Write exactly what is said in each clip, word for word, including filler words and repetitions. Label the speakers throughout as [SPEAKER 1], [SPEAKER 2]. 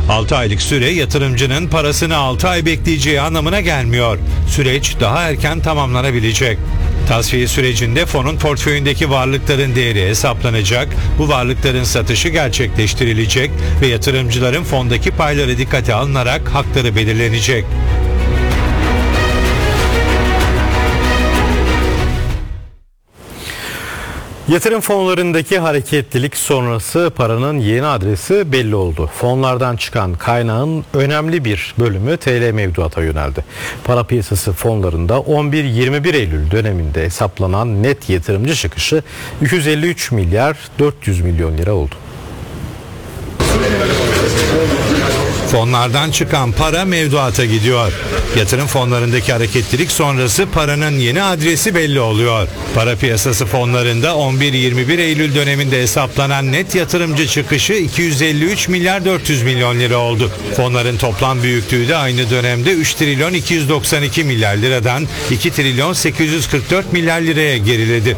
[SPEAKER 1] altı aylık süre yatırımcının parasını altı ay bekleyeceği anlamına gelmiyor. Süreç daha erken tamamlanabilecek. Tasfiye sürecinde fonun portföyündeki varlıkların değeri hesaplanacak, bu varlıkların satışı gerçekleştirilecek ve yatırımcıların fondaki payları dikkate alınarak hakları belirlenecek.
[SPEAKER 2] Yatırım fonlarındaki hareketlilik sonrası paranın yeni adresi belli oldu. Fonlardan çıkan kaynağın önemli bir bölümü T L mevduata yöneldi. Para piyasası fonlarında on bir yirmi bir Eylül döneminde hesaplanan net yatırımcı çıkışı iki yüz elli üç milyar dört yüz milyon lira oldu.
[SPEAKER 1] Fonlardan çıkan para mevduata gidiyor. Yatırım fonlarındaki hareketlilik sonrası paranın yeni adresi belli oluyor. Para piyasası fonlarında on bir yirmi bir Eylül döneminde hesaplanan net yatırımcı çıkışı iki yüz elli üç milyar dört yüz milyon lira oldu. Fonların toplam büyüklüğü de aynı dönemde üç trilyon iki yüz doksan iki milyar liradan iki trilyon sekiz yüz kırk dört milyar liraya geriledi.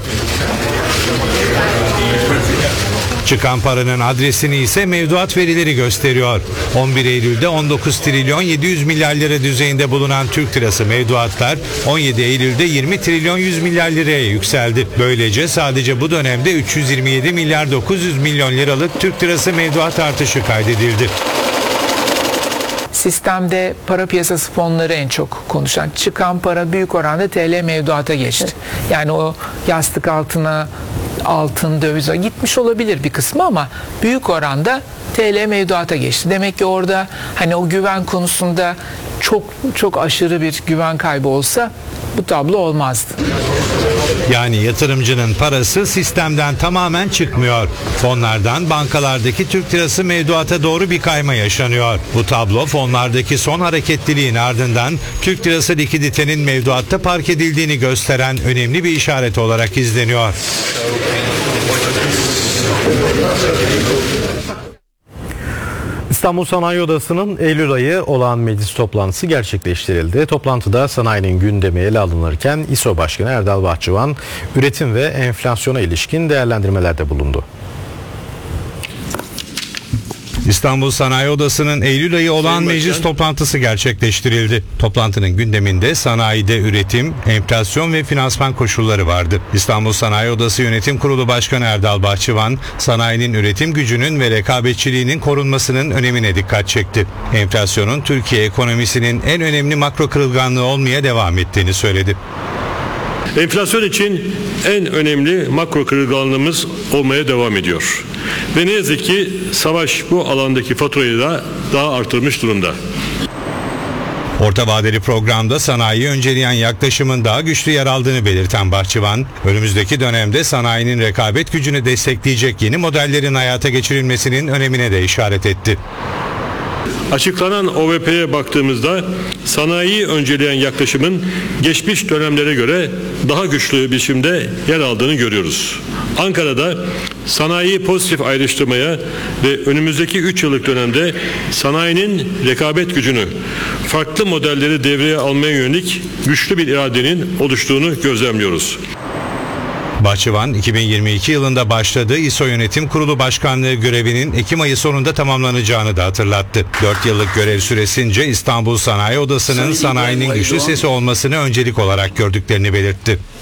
[SPEAKER 1] Çıkan paranın adresini ise mevduat verileri gösteriyor. on bir Eylül'de on dokuz trilyon yedi yüz milyar lira düzeyinde bulunan Türk lirası mevduatlar on yedi Eylül'de yirmi trilyon yüz milyar liraya yükseldi. Böylece sadece bu dönemde üç yüz yirmi yedi milyar dokuz yüz milyon liralık Türk lirası mevduat artışı kaydedildi.
[SPEAKER 3] Sistemde para piyasası fonları en çok konuşan, çıkan para büyük oranda T L mevduata geçti. Yani o yastık altına altın, dövize gitmiş olabilir bir kısmı ama büyük oranda T L mevduata geçti. Demek ki orada hani o güven konusunda çok çok aşırı bir güven kaybı olsa bu tablo olmazdı.
[SPEAKER 1] Yani yatırımcının parası sistemden tamamen çıkmıyor. Fonlardan bankalardaki Türk lirası mevduata doğru bir kayma yaşanıyor. Bu tablo fonlardaki son hareketliliğin ardından Türk lirası likiditenin mevduatta park edildiğini gösteren önemli bir işaret olarak izleniyor.
[SPEAKER 2] İstanbul Sanayi Odası'nın Eylül ayı olağan meclis toplantısı gerçekleştirildi. Toplantıda sanayinin gündemi ele alınırken İSO Başkanı Erdal Bahçıvan üretim ve enflasyona ilişkin değerlendirmelerde bulundu.
[SPEAKER 1] İstanbul Sanayi Odası'nın Eylül ayı olağan meclis toplantısı gerçekleştirildi. Toplantının gündeminde sanayide üretim, enflasyon ve finansman koşulları vardı. İstanbul Sanayi Odası Yönetim Kurulu Başkanı Erdal Bahçıvan, sanayinin üretim gücünün ve rekabetçiliğinin korunmasının önemine dikkat çekti. Enflasyonun Türkiye ekonomisinin en önemli makro kırılganlığı olmaya devam ettiğini söyledi.
[SPEAKER 4] Enflasyon için en önemli makro kırılganlığımız olmaya devam ediyor. Ve ne yazık ki savaş bu alandaki faturayı da daha artırmış durumda.
[SPEAKER 1] Orta vadeli programda sanayiyi önceleyen yaklaşımın daha güçlü yer aldığını belirten Bahçıvan, önümüzdeki dönemde sanayinin rekabet gücünü destekleyecek yeni modellerin hayata geçirilmesinin önemine de işaret etti.
[SPEAKER 4] Açıklanan O V P'ye baktığımızda sanayiyi önceleyen yaklaşımın geçmiş dönemlere göre daha güçlü biçimde yer aldığını görüyoruz. Ankara'da sanayiyi pozitif ayrıştırmaya ve önümüzdeki üç yıllık dönemde sanayinin rekabet gücünü, farklı modelleri devreye almaya yönelik güçlü bir iradenin oluştuğunu gözlemliyoruz.
[SPEAKER 1] Bahçıvan, iki bin yirmi iki yılında başladığı İSO Yönetim Kurulu Başkanlığı görevinin Ekim ayı sonunda tamamlanacağını da hatırlattı. dört yıllık görev süresince İstanbul Sanayi Odası'nın sanayinin güçlü sesi olmasını öncelik olarak gördüklerini belirtti.